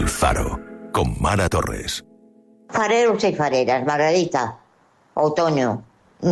Faro, con Mara Torres. Fareros y fareras, Margarita, otoño.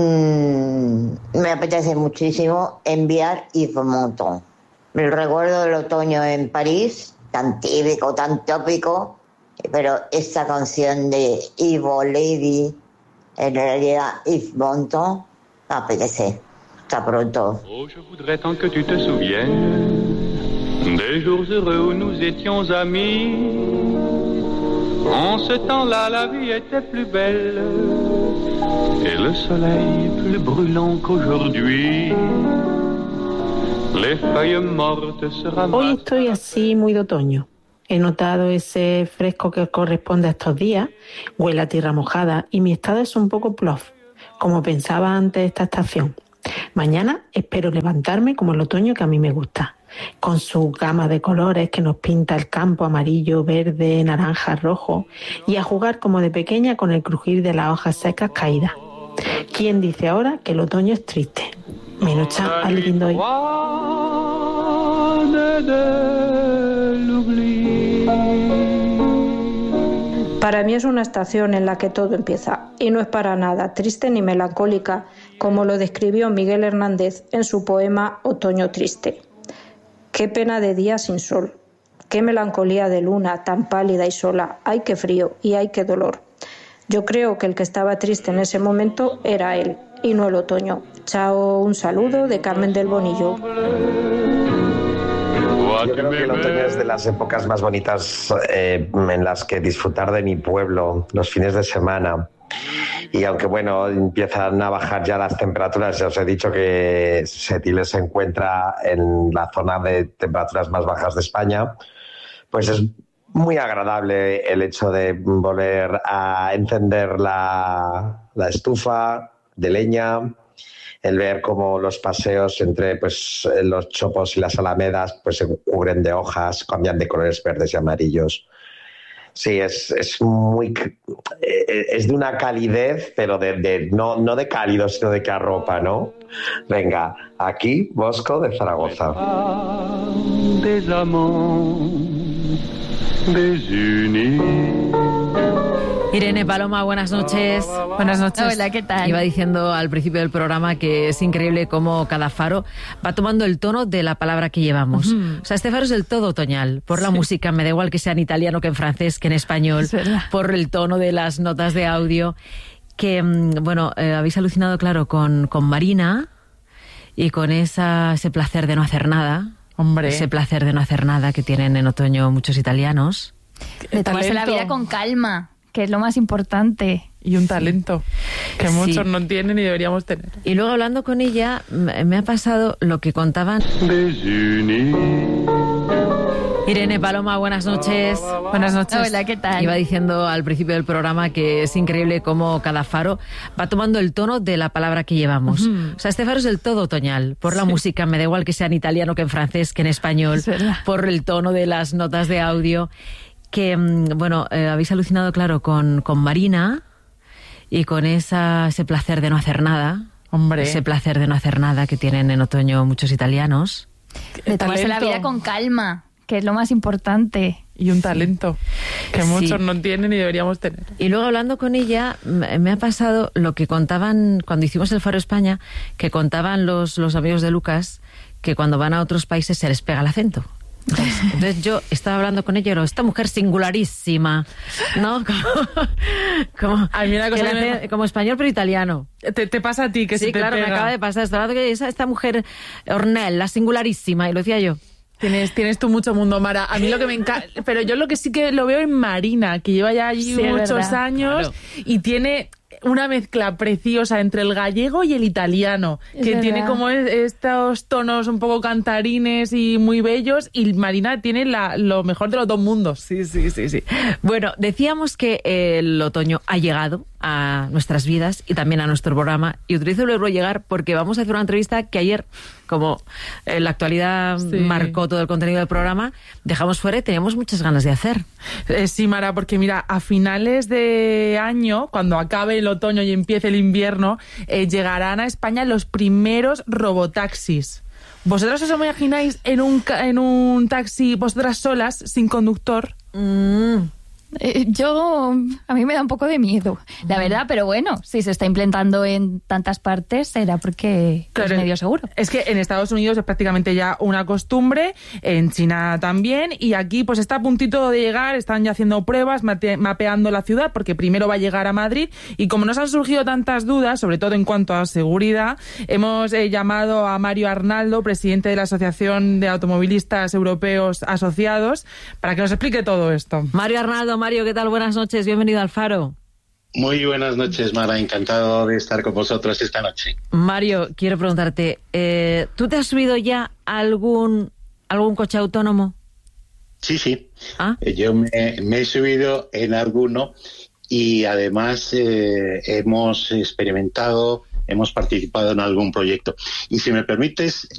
Me apetece muchísimo enviar Yves Montand. El recuerdo del otoño en París, tan típico, tan tópico, pero esta canción de Ivo Lady, en realidad Yves Montand, me apetece. Hasta pronto. Oh, je voudrais tant que tu te souviennes des jours heureux où nous étions amis. En ce temps-là, la vie était plus belle et le soleil plus brûlant qu'aujourd'hui. Les feuilles mortes se ramassent. Hoy estoy así muy de otoño. He notado ese fresco que corresponde a estos días, huele a tierra mojada y mi estado es un poco plof, como pensaba antes de esta estación. Mañana espero levantarme como el otoño que a mí me gusta, con su gama de colores que nos pinta el campo amarillo, verde, naranja, rojo, y a jugar como de pequeña con el crujir de las hojas secas caídas. ¿Quién dice ahora que el otoño es triste? Menos alguien doy. Para mí es una estación en la que todo empieza, y no es para nada triste ni melancólica, como lo describió Miguel Hernández en su poema Otoño Triste. Qué pena de día sin sol, qué melancolía de luna tan pálida y sola, ay qué frío y ay qué dolor. Yo creo que el que estaba triste en ese momento era él, y no el otoño. Chao, un saludo de Carmen del Bonillo. Yo creo que el otoño es de las épocas más bonitas en las que disfrutar de mi pueblo los fines de semana. Y aunque bueno, empiezan a bajar ya las temperaturas, ya os he dicho que Setiles se encuentra en la zona de temperaturas más bajas de España, pues es muy agradable el hecho de volver a encender la estufa de leña, el ver cómo los paseos entre pues los chopos y las alamedas pues se cubren de hojas, cambian de colores verdes y amarillos. Sí, es de una calidez, pero no de cálido, sino de que arropa, ¿no? Venga, aquí Bosco de Zaragoza. Irene Paloma, buenas noches. Buenas noches. Hola, ¿qué tal? Iba diciendo al principio del programa que es increíble cómo cada faro va tomando el tono de la palabra que llevamos. O sea, este faro es del todo otoñal. Por la música, me da igual que sea en italiano, que en francés, que en español. Por el tono de las notas de audio. Que, bueno, habéis alucinado, claro, con Marina y con ese placer de no hacer nada. Hombre. Ese placer de no hacer nada que tienen en otoño muchos italianos. De tomarse la vida con calma, que es lo más importante. Y un talento que muchos no tienen y deberíamos tener. Y luego hablando con ella, me ha pasado lo que contaban. Irene Paloma, buenas noches. Buenas noches. Hola, ¿qué tal? Iba diciendo al principio del programa que es increíble cómo cada faro va tomando el tono de la palabra que llevamos. O sea, este faro es del todo otoñal. Por la música, me da igual que sea en italiano, que en francés, que en español. Por el tono de las notas de audio. Que, bueno, habéis alucinado, claro, con Marina y con ese placer de no hacer nada. Hombre. Ese placer de no hacer nada que tienen en otoño muchos italianos. De tomarse la vida con calma, que es lo más importante. Y un talento que muchos no tienen y deberíamos tener. Y luego hablando con ella, me ha pasado lo que contaban cuando hicimos el Faro España, que contaban los amigos de Lucas, que cuando van a otros países se les pega el acento. Entonces yo estaba hablando con ella y esta mujer singularísima, ¿no? Como español pero italiano. ¿Te pasa a ti que sí, se te claro, pega? Me acaba de pasar. Estaba hablando que esta mujer Ornell, la singularísima, y lo decía yo. Tienes tú mucho mundo, Mara. A mí lo que me encanta... Pero yo lo que sí que lo veo en Marina, que lleva ya allí muchos años, y tiene una mezcla preciosa entre el gallego y el italiano, que tiene como estos tonos un poco cantarines y muy bellos, y Marina tiene lo mejor de los dos mundos. Sí. Bueno, decíamos que el otoño ha llegado a nuestras vidas y también a nuestro programa, y utilizo el verbo llegar porque vamos a hacer una entrevista que ayer, como la actualidad marcó todo el contenido del programa, dejamos fuera y teníamos muchas ganas de hacer. Sí, Mara, porque mira, a finales de año, cuando acabe el otoño y empiece el invierno, llegarán a España los primeros robotaxis. ¿Vosotros os imagináis en un taxi, vosotras solas, sin conductor? A mí me da un poco de miedo, la verdad, pero bueno, si se está implantando en tantas partes será porque es medio seguro. Es que en Estados Unidos es prácticamente ya una costumbre, en China también, y aquí pues está a puntito de llegar, están ya haciendo pruebas, mapeando la ciudad, porque primero va a llegar a Madrid, y como nos han surgido tantas dudas, sobre todo en cuanto a seguridad, hemos llamado a Mario Arnaldo, presidente de la Asociación de Automovilistas Europeos Asociados, para que nos explique todo esto. Mario Arnaldo, Mario, ¿qué tal? Buenas noches, bienvenido al Faro. Muy buenas noches, Mara, encantado de estar con vosotros esta noche. Mario, quiero preguntarte, ¿tú te has subido ya a algún coche autónomo? Sí. Yo me he subido en alguno y además hemos experimentado, hemos participado en algún proyecto. Y si me permites,